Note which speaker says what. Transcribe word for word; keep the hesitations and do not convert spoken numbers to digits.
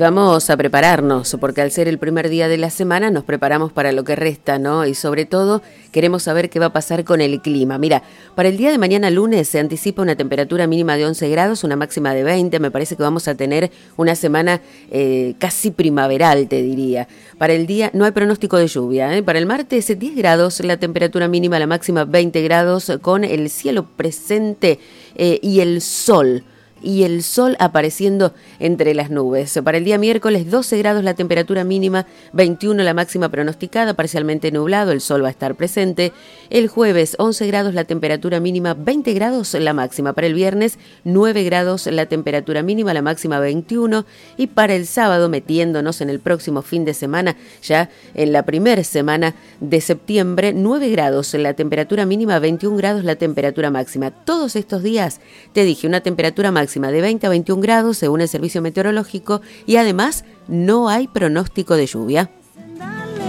Speaker 1: vamos a prepararnos, porque al ser el primer día de la semana nos preparamos para lo que resta, ¿no? Y sobre todo queremos saber qué va a pasar con el clima. Mira, para el día de mañana lunes se anticipa una temperatura mínima de once grados, una máxima de veinte. Me parece que vamos a tener una semana eh, casi primaveral, te diría. Para el día no hay pronóstico de lluvia, ¿eh? Para el martes diez grados, la temperatura mínima, la máxima veinte grados, con el cielo presente eh, y el sol. y el sol apareciendo entre las nubes. Para el día miércoles, doce grados la temperatura mínima, veintiuno la máxima pronosticada, parcialmente nublado, el sol va a estar presente. El jueves, once grados la temperatura mínima, veinte grados la máxima. Para el viernes, nueve grados la temperatura mínima, la máxima veintiuno. Y para el sábado, metiéndonos en el próximo fin de semana, ya en la primera semana de septiembre, nueve grados la temperatura mínima, veintiún grados la temperatura máxima. Todos estos días, te dije, una temperatura máxima de veinte a veintiún grados según el servicio meteorológico, y además no hay pronóstico de lluvia.